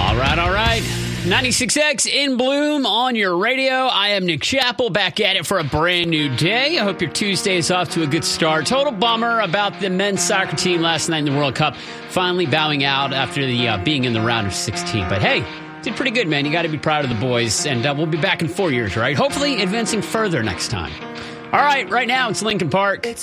All right. 96X in Bloom on your radio. I am Nick Chappell, back at it for a brand new day. I hope your Tuesday is off to a good start. Total bummer about the men's soccer team last night in the World Cup, finally bowing out after the being in the round of 16. But hey, did pretty good, man. You got to be proud of the boys, and we'll be back in 4 years, right? Hopefully advancing further next time. All right, right now it's Lincoln Park.